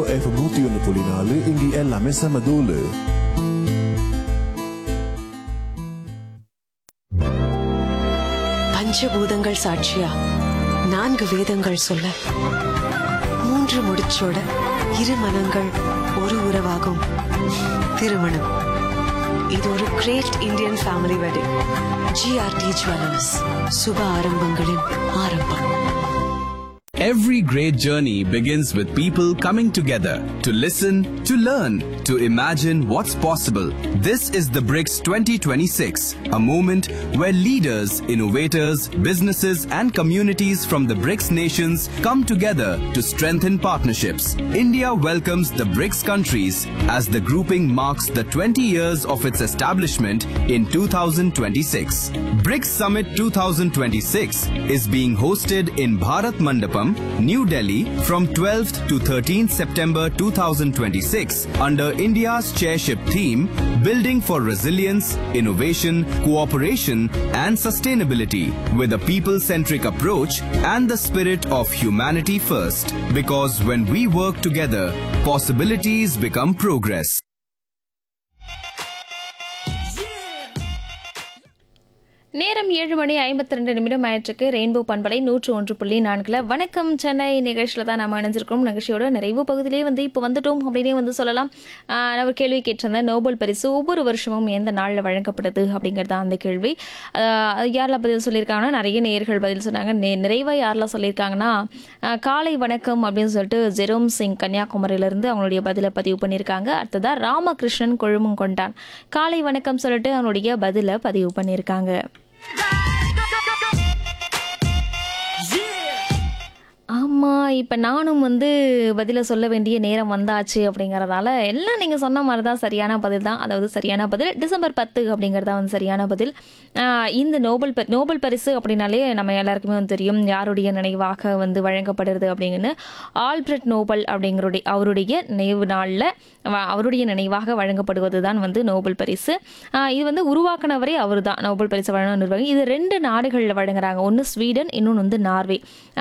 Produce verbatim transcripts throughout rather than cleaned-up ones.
Rainbow F M நூத்தி ஒன்று புள்ளி நாலு இங்கே எல்லாமே சமதூளு. பஞ்சபூதங்கள் சாட்சியா நான்கு வேதங்கள் சொல்ல மூன்று முடிச்சோட இரு மனங்கள் ஒரு உறவாகும் திருமணம். இது ஒரு great Indian family wedding. GRT jewellers, சுப ஆரம்பங்களின் ஆரம்பம். Every great journey begins with people coming together to listen, to learn, to imagine what's possible. This is the BRICS twenty twenty-six, a moment where leaders, innovators, businesses and communities from the BRICS nations come together to strengthen partnerships. India welcomes the BRICS countries as the grouping marks the twenty years of its establishment in two thousand twenty-six. BRICS Summit twenty twenty-six is being hosted in Bharat Mandapam, New Delhi from twelfth to thirteenth September two thousand twenty-six under India's chairship theme Building for Resilience, Innovation, Cooperation and Sustainability with a people-centric approach and the spirit of humanity first. Because when we work together, possibilities become progress. நேரம் ஏழு மணி ஐம்பத்தி ரெண்டு நிமிடம் ஆயிற்றுக்கு. Rainbow பண்பலை நூற்று ஒன்று புள்ளி நான்குல வணக்கம் சென்னை நிகழ்ச்சியில் தான் நம்ம இணைஞ்சிருக்கோம். நிகழ்ச்சியோட நிறைவு பகுதியிலே வந்து இப்போ வந்துட்டோம் அப்படின்னே வந்து சொல்லலாம். நான் ஒரு கேள்வி கேட்டிருந்தேன், நோபல் பரிசு ஒவ்வொரு வருஷமும் எந்த நாளில் வழங்கப்படுது அப்படிங்கிறது தான் அந்த கேள்வி. யாரெல்லாம் பதில் சொல்லியிருக்காங்கன்னா நிறைய நேயர்கள் பதில் சொன்னாங்க. நெ நிறைவாக யாரெல்லாம் சொல்லியிருக்காங்கன்னா காலை வணக்கம் அப்படின்னு சொல்லிட்டு ஜெரோம் சிங் கன்னியாகுமரியிலேருந்து அவங்களுடைய பதிலை பதிவு பண்ணியிருக்காங்க. அடுத்ததாக ராமகிருஷ்ணன் கொழுமங்கொண்டான் காலை வணக்கம் சொல்லிட்டு அவனுடைய பதிலை பதிவு பண்ணியிருக்காங்க. ஆமாம், இப்போ நானும் வந்து பதிலை சொல்ல வேண்டிய நேரம் வந்தாச்சு அப்படிங்கிறதால எல்லாம் நீங்கள் சொன்ன மாதிரி தான் சரியான பதில் தான். அதாவது சரியான பதில் டிசம்பர் பத்து அப்படிங்கிறதா வந்து சரியான பதில். இந்த நோபல் ப நோபல் பரிசு அப்படின்னாலே நம்ம எல்லாருக்குமே வந்து தெரியும் யாருடைய நினைவாக வந்து வழங்கப்படுறது அப்படிங்கன்னு. ஆல்பிரட் நோபல் அப்படிங்கிறடைய அவருடைய நினைவு நாளில் அவருடைய நினைவாக வழங்கப்படுவது தான் வந்து நோபல் பரிசு. இது வந்து உருவாக்கினவரே அவர் தான் நோபல் பரிசு வழங்க நிர்வாகி. இது ரெண்டு நாடுகளில் வழங்குறாங்க. ஒன்று ஸ்வீடன், இன்னொன்று வந்து நார்வே.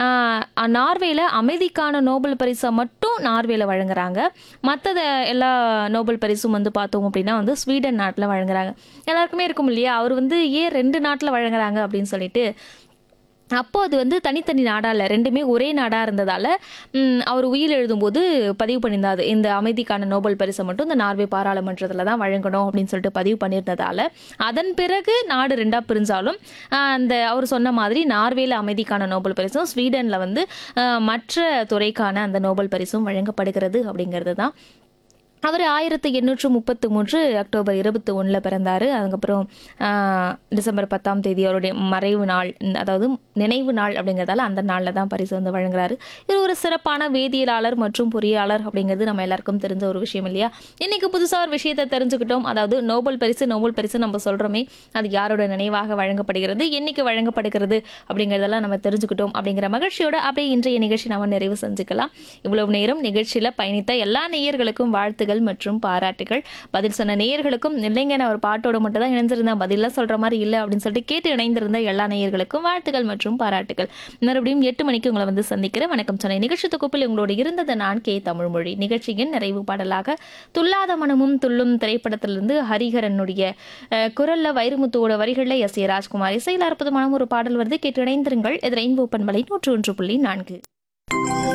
நார்வேல அமைதிக்கான நோபல் பரிசை மட்டும் நார்வேல வழங்குறாங்க. மற்ற எல்லா நோபல் பரிசும் வந்து பார்த்தோம் அப்படின்னா வந்து ஸ்வீடன் நாட்டில் வழங்குறாங்க. எல்லாருக்குமே இருக்கும் இல்லையா, அவர் வந்து ஏன் ரெண்டு நாட்டில் வழங்குறாங்க அப்படின்னு சொல்லிட்டு. அப்போ அது வந்து தனித்தனி நாடாக இல்லை, ரெண்டுமே ஒரே நாடாக இருந்ததால் அவர் உயிர் எழுதும்போது பதிவு பண்ணியிருந்தார். இந்த அமைதிக்கான நோபல் பரிசை மட்டும் இந்த நார்வே பாராளுமன்றத்தில் தான் வழங்கணும் அப்படின்னு சொல்லிட்டு பதிவு பண்ணியிருந்ததால் அதன் பிறகு நாடு ரெண்டாக பிரிஞ்சாலும் அந்த அவர் சொன்ன மாதிரி நார்வேல அமைதிக்கான நோபல் பரிசும் ஸ்வீடனில் வந்து மற்ற துறைக்கான அந்த நோபல் பரிசும் வழங்கப்படுகிறது அப்படிங்கிறது தான். அவர் ஆயிரத்தி எண்ணூற்று முப்பத்தி மூன்று அக்டோபர் இருபத்தி ஒன்றில் பிறந்தார். அதுக்கப்புறம் டிசம்பர் பத்தாம் தேதி அவருடைய மறைவு நாள், அதாவது நினைவு நாள் அப்படிங்கிறதால அந்த நாளில் தான் பரிசு வந்து வழங்குறாரு. இது ஒரு சிறப்பான வேதியியலாளர் மற்றும் பொறியாளர் அப்படிங்கிறது நம்ம எல்லாருக்கும் தெரிஞ்ச ஒரு விஷயம் இல்லையா. இன்றைக்கி புதுசாக ஒரு விஷயத்தை தெரிஞ்சுக்கிட்டோம். அதாவது நோபல் பரிசு நோபல் பரிசு நம்ம சொல்கிறோமே, அது யாரோட நினைவாக வழங்கப்படுகிறது, என்னைக்கு வழங்கப்படுகிறது அப்படிங்கிறதெல்லாம் நம்ம தெரிஞ்சுக்கிட்டோம். அப்படிங்கிற மகிழ்ச்சியோட அப்படியே இன்றைய நிகழ்ச்சி நம்ம நிறைவு செஞ்சுக்கலாம். இவ்வளவு நேரம் நிகழ்ச்சியில் பயணித்த எல்லா நேயர்களுக்கும் வாழ்த்துக்கள் மற்றும் பாராட்டுகள். பதில் சொன்ன நேயர்களுக்கும் இல்லைங்க நான் ஒரு பாட்டோட மட்டும் தான் இணைந்திருந்தேன், பதிலாம் சொல்ற மாதிரி இல்லை அப்படின்னு சொல்லிட்டு கேட்டு இணைந்திருந்த எல்லா நேயர்களுக்கும் வாழ்த்துக்கள் மற்றும் பாராட்டுகள். மறுபடியும் எட்டு மணிக்கு உங்களை வந்து சந்திக்கிறேன். வணக்கம் சொன்ன நிகழ்ச்சி தொகுப்பில் உங்களோடு இருந்தது நான் கே தமிழ்மொழி. நிகழ்ச்சியின் நிறைவு பாடலாக துல்லாத மனமும் துள்ளும் திரைப்படத்திலிருந்து ஹரிஹரனுடைய குரல்ல வைரமுத்துவோட வரிகளில் எஸ் ஏ ராஜ்குமார் இசையில் அற்புதமான ஒரு பாடல் வருது. கேட்டு இணைந்திருங்கள். இது ரெயின்போ பண்பலை நூற்று ஒன்று புள்ளி நான்கு.